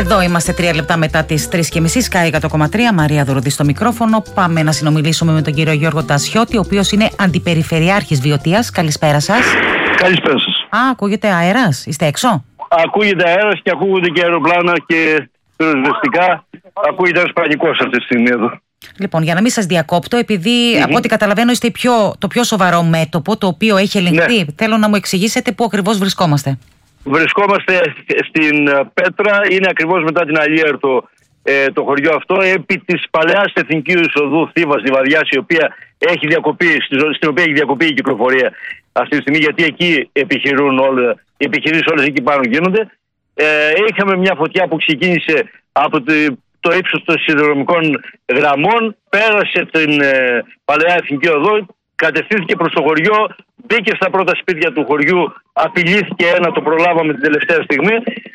Εδώ είμαστε 3 λεπτά μετά τις 3:30, Sky 100,3, Μαρία Δωροδή στο μικρόφωνο. Πάμε να συνομιλήσουμε με τον κύριο Γιώργο Ντασιώτη, ο οποίος είναι αντιπεριφερειάρχης Βιωτίας. Καλησπέρα σας. Καλησπέρα σας. Ακούγεται αέρας, είστε έξω? Ακούγεται αέρας και ακούγονται και αεροπλάνα και πυροσβεστικά. Ακούγεται ένας πανικός αυτή τη στιγμή εδώ. Λοιπόν, για να μην σας διακόπτω, επειδή από ό,τι καταλαβαίνω είστε το πιο σοβαρό μέτωπο το οποίο έχει ελεγχθεί, θέλω να μου εξηγήσετε πού ακριβώς βρισκόμαστε. Βρισκόμαστε στην Πέτρα, είναι ακριβώς μετά την Αλίερτο το χωριό αυτό, επί της παλαιάς εθνικής οδού Θήβας-Λιβαδιάς, στην οποία έχει διακοπεί η κυκλοφορία αυτή τη στιγμή, γιατί εκεί οι επιχειρήσεις όλες εκεί πάνω γίνονται. Είχαμε μια φωτιά που ξεκίνησε από το ύψος των σιδηροδρομικών γραμμών, πέρασε την παλαιά εθνική οδό, κατευθύνθηκε προς το χωριό, μπήκε στα πρώτα σπίτια του χωριού, απειλήθηκε ένα, το προλάβαμε την τελευταία στιγμή.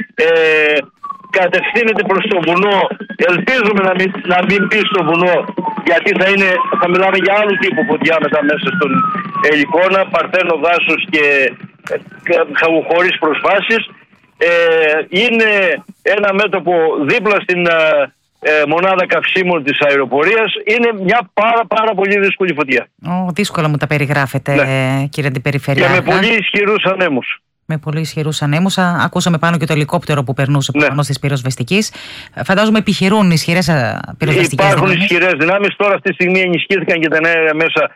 Κατευθύνεται προς το βουνό, ελπίζουμε να μην μπει στο βουνό, γιατί θα μιλάμε για άλλου τύπου φωτιά μετά μέσα στον Ελικόνα, παρθένο δάσος και χωρίς προσφάσεις. Είναι ένα μέτωπο δίπλα στην μονάδα καυσίμων της αεροπορίας. Είναι μια πάρα πολύ δύσκολη φωτιά. Δύσκολα μου τα περιγράφετε, κύριε Αντιπεριφερειάρχα. Και με πολύ ισχυρούς ανέμους. Με πολύ ισχυρούς ανέμους. Ακούσαμε πάνω και το ελικόπτερο που περνούσε πάνω της πυροσβεστικής. Φαντάζομαι επιχειρούν ισχυρές πυροσβεστικές δυνάμεις. Υπάρχουν ισχυρές δυνάμεις. Τώρα αυτή τη στιγμή ενισχύθηκαν και τα νέα μέσα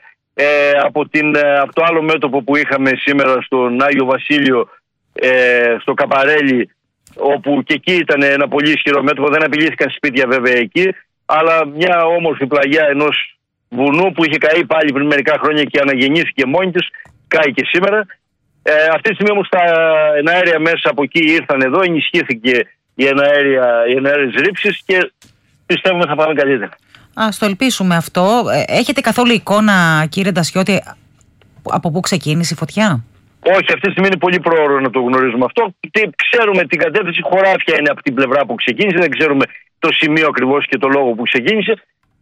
από το άλλο μέτωπο που είχαμε σήμερα στον Άγιο Βασίλειο, στο Καπαρέλι, όπου και εκεί ήταν ένα πολύ ισχυρό μέτωπο. Δεν απειλήθηκαν σπίτια βέβαια εκεί, αλλά μια όμορφη πλαγιά ενός βουνού που είχε καεί πάλι πριν μερικά χρόνια και αναγεννήθηκε μόνη της, κάει και σήμερα. Αυτή τη στιγμή όμως τα εναέρια μέσα από εκεί ήρθαν εδώ, ενισχύθηκε οι εναέρειες ρήψεις και πιστεύουμε θα πάμε καλύτερα. Ας το ελπίσουμε αυτό. Έχετε καθόλου εικόνα, κύριε Ντασιώτη, από πού ξεκίνησε η φωτιά? Όχι, αυτή τη στιγμή είναι πολύ πρόωρο να το γνωρίζουμε αυτό. Ξέρουμε την κατεύθυνση, χωράφια είναι από την πλευρά που ξεκίνησε, δεν ξέρουμε το σημείο ακριβώς και το λόγο που ξεκίνησε.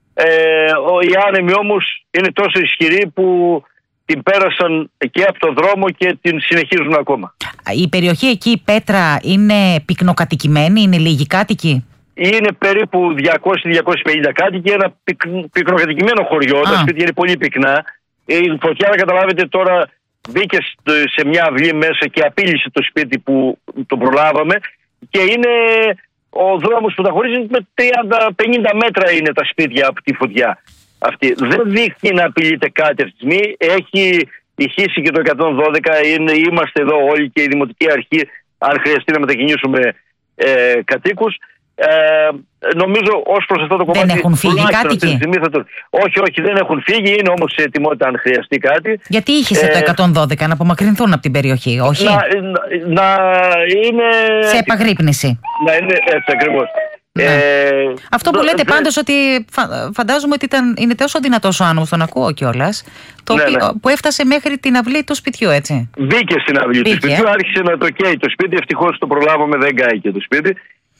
Οι άνεμοι όμως είναι τόσο ισχυροί που την πέρασαν και από το δρόμο και την συνεχίζουν ακόμα. Η περιοχή εκεί, η Πέτρα, είναι πυκνοκατοικημένη, είναι λίγοι κάτοικοι? Είναι περίπου 200-250 κάτοικοι, ένα πυκνοκατοικημένο χωριό, τα σπίτια είναι πολύ πυκνά. Η φωτιά, να καταλάβετε τώρα, μπήκε σε μια αυλή μέσα και απείλησε το σπίτι που το προλάβαμε, και είναι ο δρόμος που τα χωρίζει με 30-50 μέτρα είναι τα σπίτια από τη φωτιά αυτή. Δεν δείχνει να απειλείται κάτι αυτή τη στιγμή. Έχει ηχήσει και το 112, είμαστε εδώ όλοι και η Δημοτική Αρχή, αν χρειαστεί να μετακινήσουμε κατοίκους. Νομίζω ως προς αυτό το κομμάτι. Δεν έχουν φύγει κάτοικοι? Όχι, δεν έχουν φύγει. Είναι όμως σε ετοιμότητα αν χρειαστεί κάτι. Γιατί είχε το 112 να απομακρυνθούν από την περιοχή, όχι? Να είναι σε επαγρύπνηση. Να είναι έτσι ακριβώς. Αυτό που λέτε πάντως, ότι φαντάζομαι ότι είναι τόσο δυνατός ο άνεμος, τον ακούω κιόλας, που έφτασε μέχρι την αυλή του σπιτιού, έτσι. Μπήκε στην αυλή του σπιτιού, άρχισε να το καίει το σπίτι. Ευτυχώς το προλάβαμε, δεν κάηκε το σπίτι.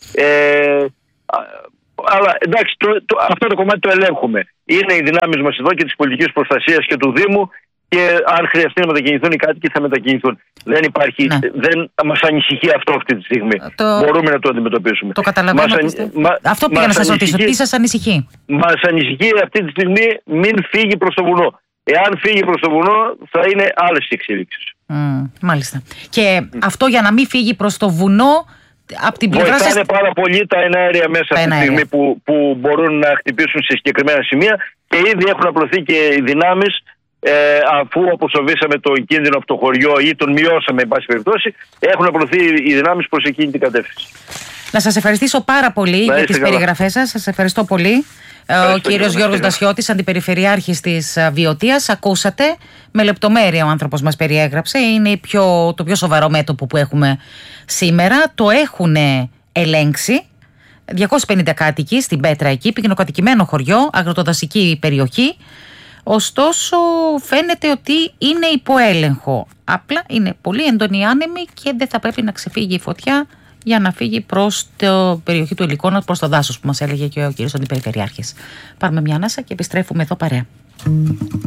Αλλά εντάξει, αυτό το κομμάτι το ελέγχουμε. Είναι οι δυνάμεις μας εδώ και της πολιτικής προστασίας και του Δήμου, και αν χρειαστεί να μετακινηθούν οι κάτοικοι θα μετακινηθούν. Δεν υπάρχει, δεν μας ανησυχεί αυτό αυτή τη στιγμή. Μπορούμε να το αντιμετωπίσουμε. Το καταλαβαίνω. Αυτό πήγα να σας ρωτήσω. Τι σας ανησυχεί? Μας ανησυχεί αυτή τη στιγμή μην φύγει προς το βουνό. Εάν φύγει προς το βουνό θα είναι άλλες οι εξελίξεις. Μάλιστα. Και αυτό για να μην φύγει προς το βουνό, από την πλευρά σας... Βοηθάνε πάρα πολύ τα εναέρια μέσα αυτή τη στιγμή που μπορούν να χτυπήσουν σε συγκεκριμένα σημεία, και ήδη έχουν απλωθεί και οι δυνάμεις, αφού αποσοβήσαμε τον κίνδυνο από το χωριό ή τον μειώσαμε, εν πάση περιπτώσει, έχουν απλωθεί οι δυνάμεις προς εκείνη την κατεύθυνση. Να σας ευχαριστήσω πάρα πολύ για τις περιγραφές σας. Σας ευχαριστώ πολύ. Ο κύριος Γιώργος Ντασιώτης, Αντιπεριφερειάρχης της Βιωτίας. Ακούσατε με λεπτομέρεια, ο άνθρωπος μας περιέγραψε. Είναι το πιο σοβαρό μέτωπο που έχουμε σήμερα. Το έχουν ελέγξει 250 κάτοικοι στην Πέτρα εκεί, πυκνοκατοικημένο χωριό, αγροτοδασική περιοχή. Ωστόσο φαίνεται ότι είναι υποέλεγχο. Απλά είναι πολύ έντονοι άνεμοι και δεν θα πρέπει να ξεφύγει η φωτιά για να φύγει προς την περιοχή του Ελικόνα, προς το δάσος που μας έλεγε και ο κύριος Αντιπεριφερειάρχης. Πάρουμε μια ανάσα και επιστρέφουμε εδώ παρέα.